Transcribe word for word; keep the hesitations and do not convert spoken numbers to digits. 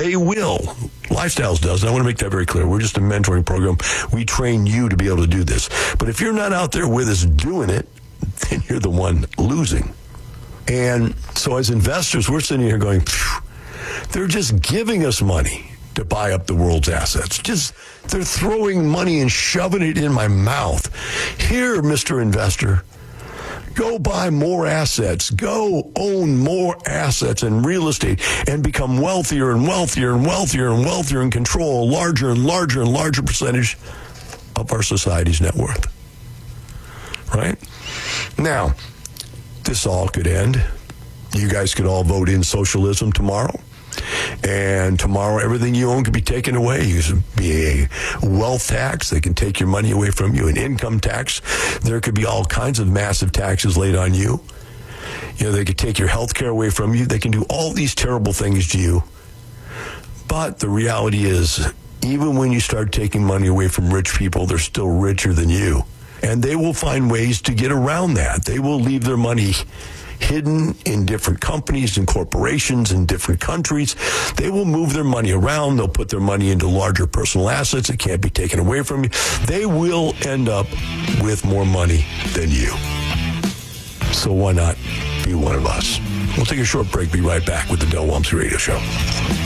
They will. Lifestyles does. And I want to make that very clear. We're just a mentoring program. We train you to be able to do this. But if you're not out there with us doing it, then you're the one losing. And so as investors, we're sitting here going, they're just giving us money to buy up the world's assets. Just, they're throwing money and shoving it in my mouth. Here, Mister Investor, go buy more assets. Go own more assets in real estate and become wealthier and wealthier and wealthier and wealthier and control a larger and larger and larger percentage of our society's net worth. Right? Now, this all could end. You guys could all vote in socialism tomorrow. And tomorrow, everything you own could be taken away. You could be a wealth tax. They can take your money away from you. An income tax. There could be all kinds of massive taxes laid on you. You know, they could take your health care away from you. They can do all these terrible things to you. But the reality is, even when you start taking money away from rich people, they're still richer than you. And they will find ways to get around that. They will leave their money hidden in different companies and corporations in different countries. They will move their money around. They'll put their money into larger personal assets that can't be taken away from you. They will end up with more money than you. So why not be one of us? We'll take a short break. Be right back with the Del Walmsley Radio Show.